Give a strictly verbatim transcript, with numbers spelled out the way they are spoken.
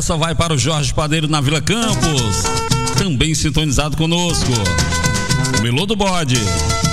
Essa vai para o Jorge Padeiro na Vila Campos, também sintonizado conosco. O Melô do Bode.